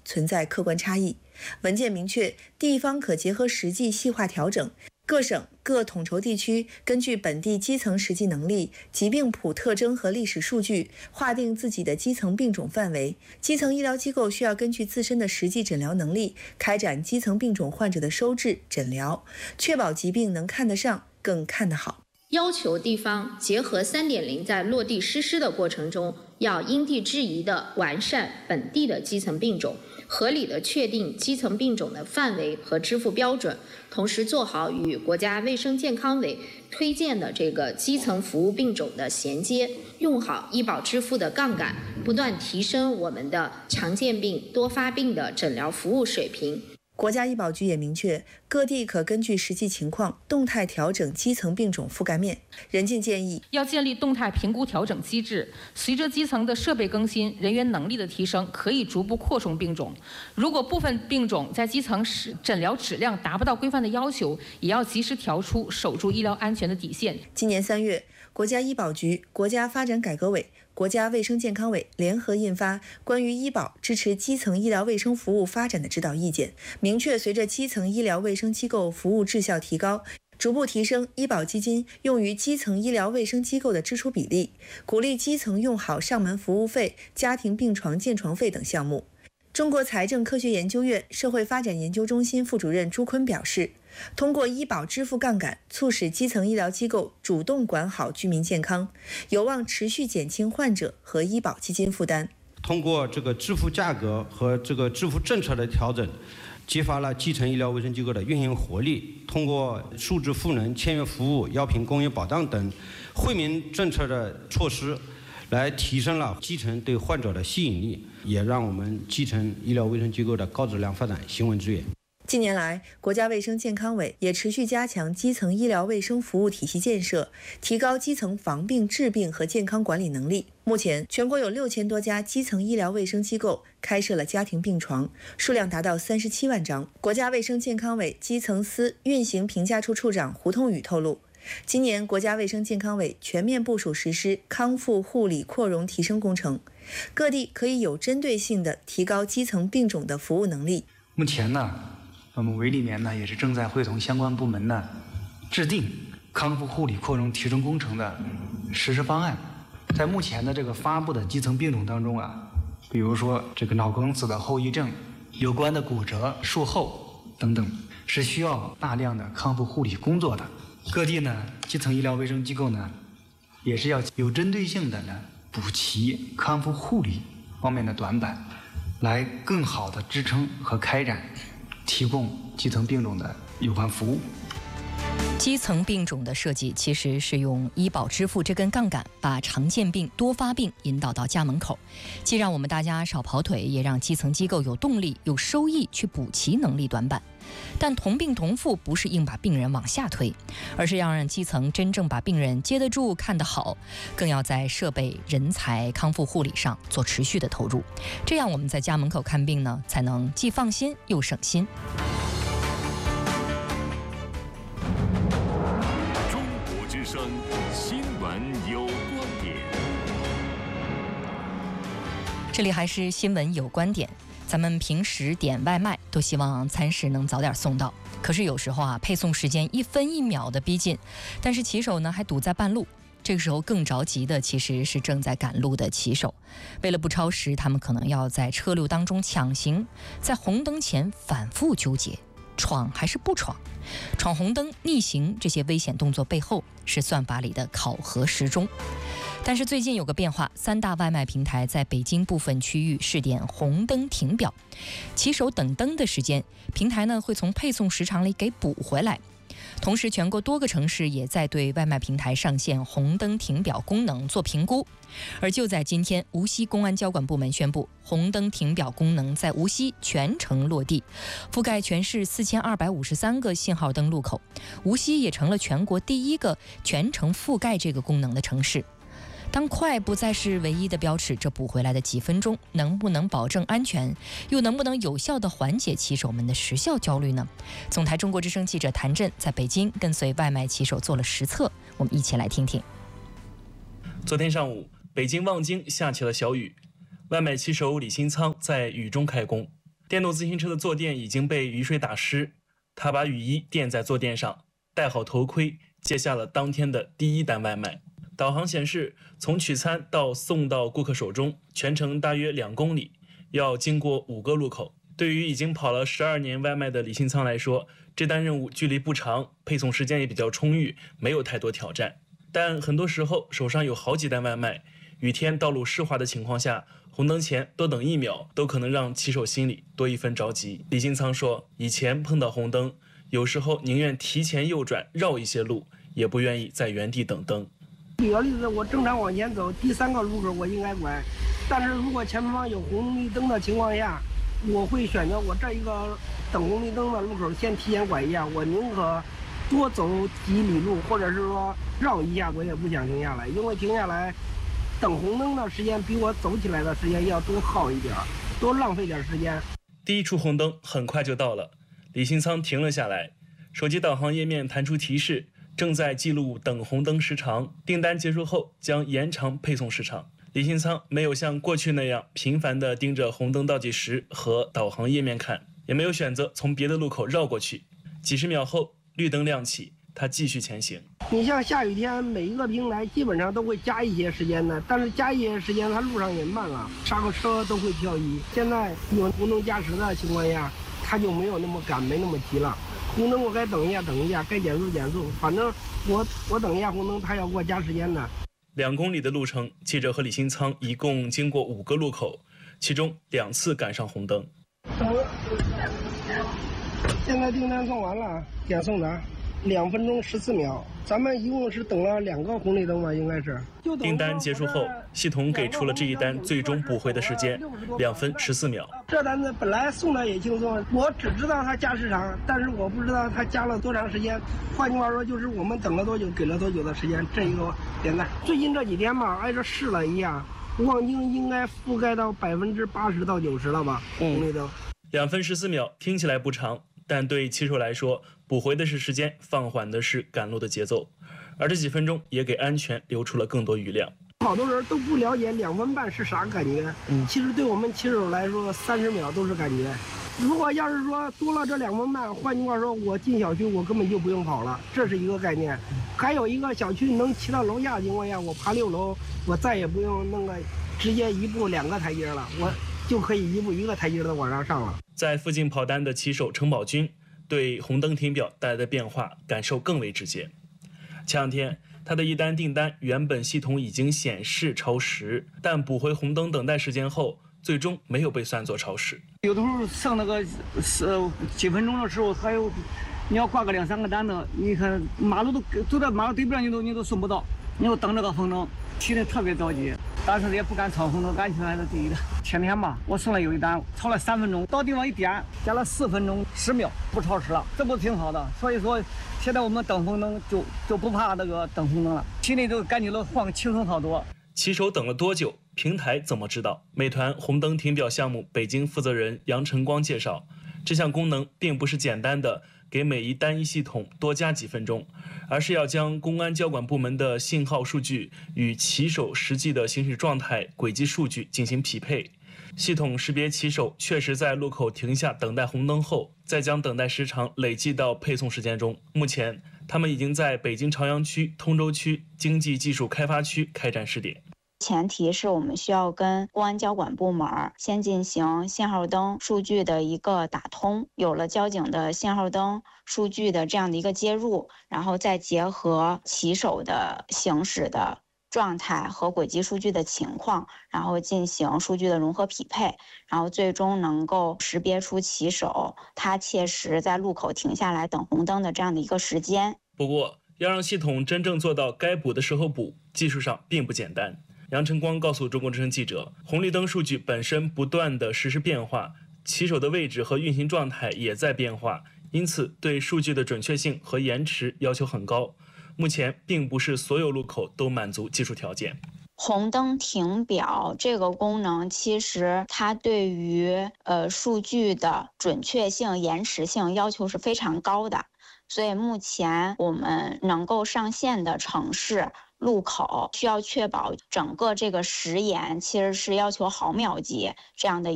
存在客观差异。文件明确，地方可结合实际细化调整，各省各统筹地区根据本地基层实际能力、疾病谱特征和历史数据，划定自己的基层病种范围。基层医疗机构需要根据自身的实际诊疗能力，开展基层病种患者的收治诊疗，确保疾病能看得上，更看得好。 要求地方结合 3.0 在落地实施的过程中，要因地制宜地完善本地的基层病种，合理地确定基层病种的范围和支付标准，同时做好与国家卫生健康委推荐的这个基层服务病种的衔接，用好医保支付的杠杆，不断提升我们的常见病、多发病的诊疗服务水平。 国家医保局也明确，各地可根据实际情况动态调整基层病种覆盖面。任静建议， 要建立动态评估调整机制，随着基层的设备更新、人员能力的提升，可以逐步扩充病种。如果部分病种在基层诊疗质量达不到规范的要求，也要及时调出，守住医疗安全的底线。 今年3月，国家医保局、国家发展改革委、国家卫生健康委联合印发《关于医保支持基层医疗卫生服务发展的指导意见》，明确随着基层医疗卫生机构服务质效提高，逐步提升医保基金用于基层医疗卫生机构的支出比例，鼓励基层用好上门服务费、家庭病床建床费等项目。中国财政科学研究院社会发展研究中心副主任朱坤表示，通过医保支付杠杆，促使基层医疗机构主动管好居民健康，有望持续减轻患者和医保基金负担。 通过这个支付价格和这个支付政策的调整，激发了基层医疗卫生机构的运营活力。通过数字赋能、签约服务、药品供应保障等惠民政策的措施，来提升了基层对患者的吸引力，也让我们基层医疗卫生机构的高质量发展行稳致远。 近年来，国家卫生健康委也持续加强基层医疗卫生服务体系建设，提高基层防病治病和健康管理能力。目前，全国有6000多家基层医疗卫生机构开设了家庭病床，数量达到37万张。国家卫生健康委基层司运行评价处处长胡通宇透露，今年国家卫生健康委全面部署实施康复护理扩容提升工程，各地可以有针对性地提高基层病种的服务能力。 目前呢，我们委里面呢也是正在会同相关部门呢制定康复护理扩容提升工程的实施方案。在目前的这个发布的基层病种当中啊，比如说这个脑梗死的后遗症、有关的骨折、术后等等，是需要大量的康复护理工作的。各地呢，基层医疗卫生机构呢，也是要有针对性的呢补齐康复护理方面的短板，来更好的支撑和开展提供基层病种的有关服务。 基层病种的设计其实是用医保支付这根杠杆，把常见病、多发病引导到家门口，既让我们大家少跑腿，也让基层机构有动力、有收益去补齐能力短板。但同病同付不是硬把病人往下推，而是要让基层真正把病人接得住、看得好，更要在设备、人才、康复护理上做持续的投入，这样我们在家门口看病呢，才能既放心又省心。 中国之声新闻有观点， 这里还是新闻有观点。咱们平时点外卖都希望餐食能早点送到，可是有时候啊，配送时间1分1秒的逼近，但是骑手呢还堵在半路。这个时候更着急的其实是正在赶路的骑手，为了不超时，他们可能要在车流当中抢行，在红灯前反复纠结，闯还是不闯？闯红灯、逆行这些危险动作背后是算法里的考核时钟。但是最近有个变化，3大外卖平台在北京部分区域试点红灯停表，骑手等灯的时间，平台呢会从配送时长里给补回来。同时，全国多个城市也在对外卖平台上线红灯停表功能做评估。而就在今天，无锡公安交管部门宣布，红灯停表功能在无锡全程落地，覆盖全市4253个信号灯路口。无锡也成了全国第1个全程覆盖这个功能的城市。当快不再是唯一的标尺，这补回来的几分钟能不能保证安全，又能不能有效地缓解骑手们的时效焦虑呢？总台中国之声记者谭震在北京跟随外卖骑手做了实测，我们一起来听听。 昨天上午，北京望京下起了小雨，外卖骑手李新仓在雨中开工。 电动自行车的坐垫已经被雨水打湿，他把雨衣垫在坐垫上，戴好头盔，接下了当天的第一单外卖。导航显示，从取餐到送到顾客手中，全程大约2公里，要经过5个路口。对于已经跑了12年外卖的李新仓来说，这单任务距离不长，配送时间也比较充裕，没有太多挑战。但很多时候手上有好几单外卖，雨天道路湿滑的情况下，红灯前多等1秒都可能让骑手心里多一分着急。李新仓说，以前碰到红灯，有时候宁愿提前右转绕一些路，也不愿意在原地等灯。 举个例子，我正常往前走，第3个路口我应该拐，但是如果前方有红绿灯的情况下，我会选择我这一个等红绿灯的路口先提前拐一下，我宁可多走几里路，或者是说绕一下，我也不想停下来，因为停下来等红灯的时间比我走起来的时间要多耗一点，多浪费点时间。 第一处红灯很快就到了，李新仓停了下来，手机导航页面弹出提示，正在记录等红灯时长，订单结束后将延长配送时长。李新仓没有像过去那样频繁地盯着红灯倒计时和导航页面看，也没有选择从别的路口绕过去。几十秒后，绿灯亮起，他继续前行。 你像下雨天，每一个平台基本上都会加一些时间的，但是加一些时间，它路上也慢了，刹个车都会漂移。现在有红灯加时的情况下，它就没有那么赶，没那么急了。红灯我该等一下，该减速减速，反正我等一下红灯，它要给我加时间的。 2公里的路程，记者和李新仓一共经过5个路口，其中2次赶上红灯。 现在订单送完了，点送达，2分钟14秒。咱们一共是等了2个红绿灯吧，应该是。 订单结束后，系统给出了这一单最终补回的时间，2分14秒。 这单子本来送的也轻松，我只知道它加时长，但是我不知道它加了多长时间。换句话说，就是我们等了多久，给了多久的时间。这一个点赞。最近这几天吧，挨着试了一下，望京应该覆盖到80%到90%了吧？红绿灯。 2分14秒听起来不长，但对骑手来说，补回的是时间，放缓的是赶路的节奏，而这几分钟也给安全留出了更多余量。 好多人都不了解2分半是啥感觉，其实对我们骑手来说，30秒都是感觉。如果要是说多了这2分半，换句话说，我进小区我根本就不用跑了，这是一个概念。还有一个小区能骑到楼下的情况下，我爬6楼，我再也不用那个直接1步2个台阶了，我就可以1步1个台阶的往上上了。 在附近跑单的骑手程宝军对红灯停表带来的变化感受更为直接。前2天，他的一单订单原本系统已经显示超时，但补回红灯等待时间后，最终没有被算作超时。 有的时候剩那个几分钟的时候，还有你要挂个2、3个单子，你看马路都走在马路对边你都送不到，你要等这个红灯，心里特别着急。但是也不敢闯红灯，安全还是第一的。前天吧，我送了有一单，超了3分钟，到地方一点，加了4分钟10秒，不超时了，这不挺好的？所以说，现在我们等红灯就不怕那个等红灯了，心里就感觉到轻松好多。 骑手等了多久？平台怎么知道？美团红灯停表项目北京负责人杨晨光介绍，这项功能并不是简单的给每一单一系统多加几分钟，而是要将公安交管部门的信号数据与骑手实际的行驶状态、轨迹数据进行匹配。系统识别骑手确实在路口停下等待红灯后，再将等待时长累计到配送时间中。目前，他们已经在北京朝阳区、通州区经济技术开发区开展试点。 前提是我们需要跟公安交管部门先进行信号灯数据的一个打通，有了交警的信号灯数据的这样的一个接入，然后再结合骑手的行驶的状态和轨迹数据的情况，然后进行数据的融合匹配，然后最终能够识别出骑手他切实在路口停下来等红灯的这样的一个时间。 不过，要让系统真正做到该补的时候补，技术上并不简单。杨晨光告诉中国之声记者，红绿灯数据本身不断的实时变化，骑手的位置和运行状态也在变化，因此对数据的准确性和延迟要求很高。目前并不是所有路口都满足技术条件。 红灯停表这个功能，其实它对于数据的准确性、延迟性要求是非常高的，所以目前我们能够上线的城市路口需要确保整个这个时延其实是要求毫秒级这样的